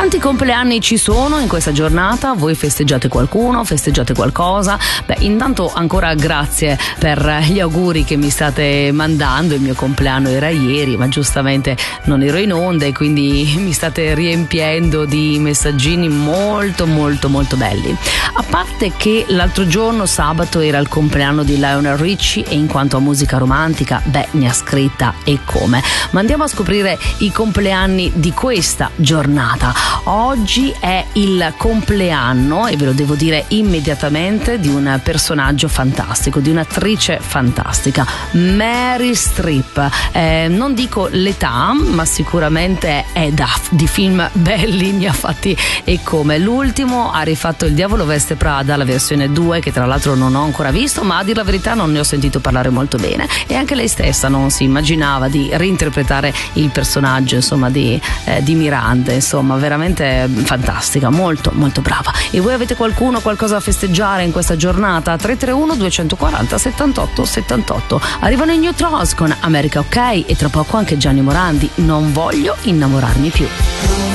Quanti compleanni ci sono in questa giornata? Voi festeggiate qualcuno? Festeggiate qualcosa? Intanto ancora grazie per gli auguri che mi state mandando. Il mio compleanno era ieri, ma giustamente non ero in onda e quindi mi state riempiendo di messaggini molto molto molto belli. A parte che l'altro giorno, sabato, era il compleanno di Lionel Richie e in quanto a musica romantica, ne ha scritta e come. Ma andiamo a scoprire i compleanni di questa giornata. Oggi è il compleanno, e ve lo devo dire immediatamente, di un personaggio fantastico, di un'attrice fantastica, Meryl Streep. Non dico l'età, ma sicuramente è di film belli, ne ha fatti e come. L'ultimo ha rifatto Il diavolo veste Prada, la versione 2, che tra l'altro non ho ancora visto, ma a dir la verità non ne ho sentito parlare molto bene, e anche lei stessa non si immaginava di reinterpretare il personaggio, insomma, di Miranda. Insomma, veramente fantastica, molto molto brava. E voi avete qualcosa da festeggiare in questa giornata? 331 240 78 78. Arrivano i New Trolls con America OK, e tra poco anche Gianni Morandi, Non voglio innamorarmi più.